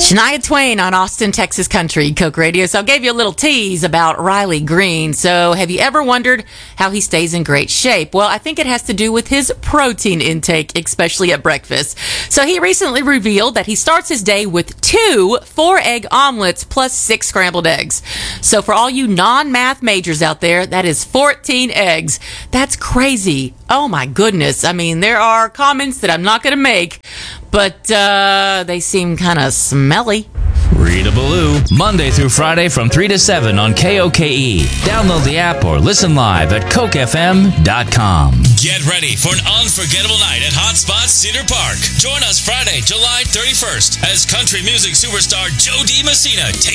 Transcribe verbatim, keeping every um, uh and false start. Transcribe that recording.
Shania Twain on Austin, Texas Country Coke Radio. So I gave you a little tease about Riley Green. So have you ever wondered how he stays in great shape? Well, I think it has to do with his protein intake, especially at breakfast. So he recently revealed that he starts his day with two four-egg omelets plus six scrambled eggs. So for all you non-math majors out there, that is fourteen eggs. That's crazy. Oh my goodness. I mean, there are comments that I'm not going to make, but uh, they seem kind of smelly. Rita Ballou, Monday through Friday from three to seven on K O K E. Download the app or listen live at coke f m dot com. Get ready for an unforgettable night at Hotspot Cedar Park. Join us Friday, July thirty-first, as country music superstar Joe D. Messina takes